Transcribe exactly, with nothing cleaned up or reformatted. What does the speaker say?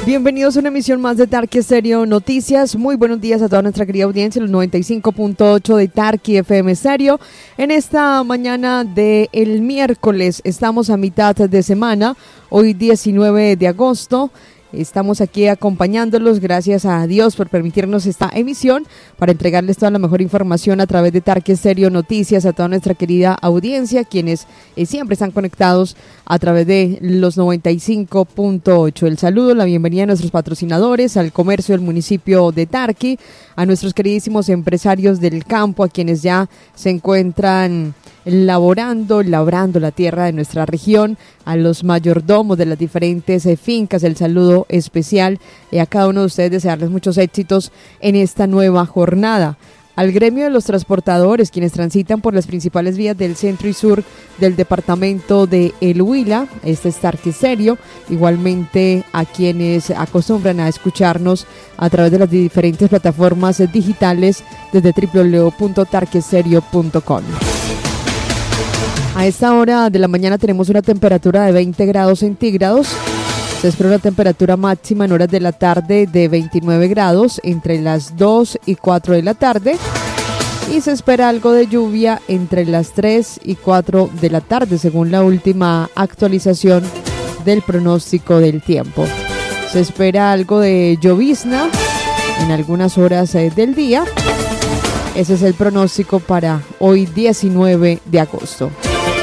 Bienvenidos a una emisión más de Tarqui Stereo Noticias. Muy buenos días a toda nuestra querida audiencia, los noventa y cinco punto ocho de Tarqui F M Stereo. En esta mañana del miércoles, estamos a mitad de semana, hoy diecinueve de agosto. Estamos aquí acompañándolos, gracias a Dios por permitirnos esta emisión para entregarles toda la mejor información a través de Tarqui Stereo Noticias a toda nuestra querida audiencia, quienes eh, siempre están conectados a través de los noventa y cinco punto ocho. El saludo, la bienvenida a nuestros patrocinadores, al comercio del municipio de Tarqui, a nuestros queridísimos empresarios del campo, a quienes ya se encuentran laborando, labrando la tierra de nuestra región, a los mayordomos de las diferentes eh, fincas, el saludo especial y a cada uno de ustedes desearles muchos éxitos en esta nueva jornada. Al gremio de los transportadores, quienes transitan por las principales vías del centro y sur del departamento de El Huila, este es Tarqui Stereo, igualmente a quienes acostumbran a escucharnos a través de las diferentes plataformas digitales desde doble u doble u doble u punto tarqui stereo punto com. A esta hora de la mañana tenemos una temperatura de veinte grados centígrados. Se espera una temperatura máxima en horas de la tarde de veintinueve grados entre las dos y cuatro de la tarde. Y se espera algo de lluvia entre las tres y cuatro de la tarde, según la última actualización del pronóstico del tiempo. Se espera algo de llovizna en algunas horas eh, del día. Ese es el pronóstico para hoy diecinueve de agosto.